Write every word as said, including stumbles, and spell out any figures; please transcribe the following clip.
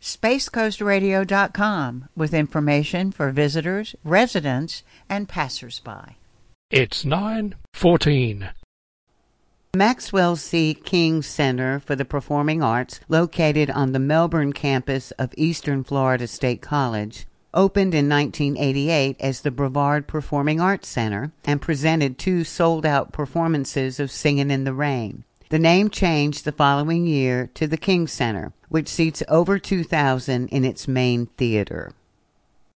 space coast radio dot com with information for visitors, residents, and passersby. It's nine fourteen. Maxwell C. King Center for the Performing Arts, located on the Melbourne campus of Eastern Florida State College, opened in nineteen eighty-eight as the Brevard Performing Arts Center and presented two sold-out performances of Singin' in the Rain. The name changed the following year to the King Center, which seats over two thousand in its main theater.